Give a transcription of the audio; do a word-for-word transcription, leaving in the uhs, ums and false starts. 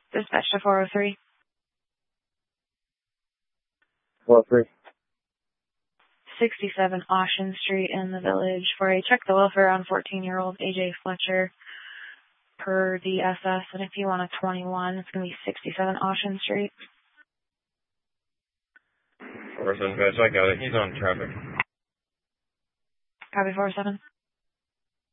Dispatch to four oh three. four oh three. sixty-seven Ocean Street in the Village for a check the welfare on fourteen-year-old A J Fletcher per the S S. And if you want a twenty-one, it's going to be sixty-seven Ocean Street. four seven, I got it. He's on traffic. Copy four seven.